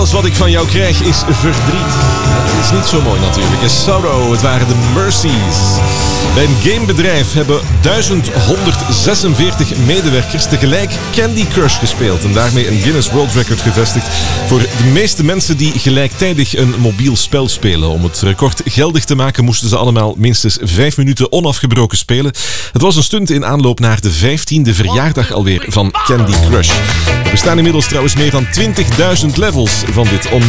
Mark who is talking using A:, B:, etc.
A: Alles wat ik van jou krijg is verdriet. Dat is niet zo mooi natuurlijk. Sorrow, het waren de Mercies. Bij een gamebedrijf hebben 1146 medewerkers tegelijk Candy Crush gespeeld. En daarmee een Guinness World Record gevestigd voor de meeste mensen die gelijktijdig een mobiel spel spelen. Om het record geldig te maken moesten ze allemaal minstens 5 minuten onafgebroken spelen. Het was een stunt in aanloop naar de 15e verjaardag alweer van Candy Crush. Er bestaan inmiddels trouwens meer dan 20.000 levels van dit